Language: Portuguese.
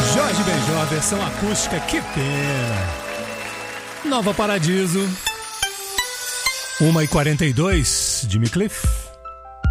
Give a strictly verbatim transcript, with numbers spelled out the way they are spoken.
Jorge Benjor, versão acústica, que pena. Nova Paradiso. uma e quarenta e dois, Jimmy Cliff.